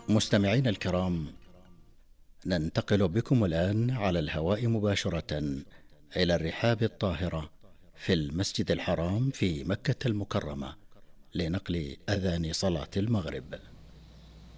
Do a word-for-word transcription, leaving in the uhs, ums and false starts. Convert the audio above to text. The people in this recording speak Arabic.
مستمعين الكرام، ننتقل بكم الآن على الهواء مباشرة إلى الرحاب الطاهرة في المسجد الحرام في مكة المكرمة لنقل أذان صلاة المغرب.